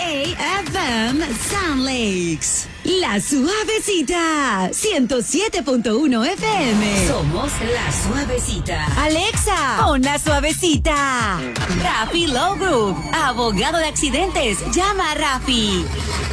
KFM Sound Lakes. La Suavecita. 107.1 FM. Somos La Suavecita. Alexa, pon La Suavecita. Rafi Law Group. Abogado de accidentes. Llama a Rafi.